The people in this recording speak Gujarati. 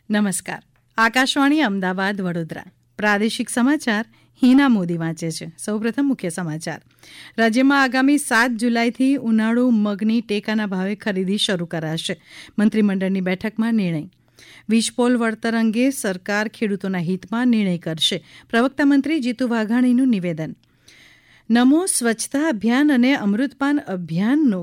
નમસ્કાર. આકાશવાણી અમદાવાદ વડોદરા પ્રાદેશિક સમાચાર હિના મોદી વાંચે છે. સૌપ્રથમ મુખ્ય સમાચાર. રાજ્યમાં આગામી 7 જુલાઈથી ઉનાળુ મગની ટેકાના ભાવે ખરીદી શરૂ કરાશે. મંત્રીમંડળની બેઠકમાં નિર્ણય. વીજપોલ વળતર અંગે સરકાર ખેડૂતોના હિતમાં નિર્ણય કરશે. પ્રવક્તા મંત્રી જીતુ વાઘાણીનું નિવેદન. નમો સ્વચ્છતા અભિયાન અને અમૃતપાન અભિયાનનો